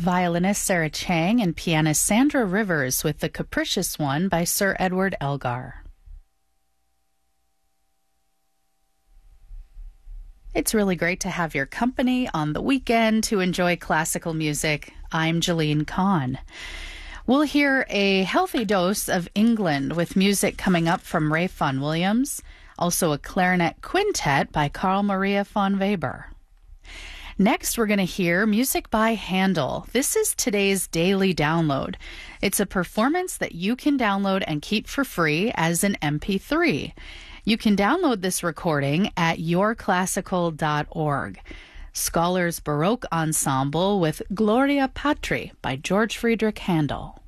violinist Sarah Chang and pianist Sandra Rivers with The Capricious One by Sir Edward Elgar. It's really great to have your company on the weekend to enjoy classical music. I'm Jeline Kahn. We'll hear a healthy dose of England with music coming up from Ralph Vaughan Williams, also a clarinet quintet by Carl Maria von Weber. Next, we're going to hear music by Handel. This is today's daily download. It's a performance that you can download and keep for free as an MP3. You can download this recording at yourclassical.org. Scholars Baroque Ensemble with Gloria Patri by George Friedrich Handel.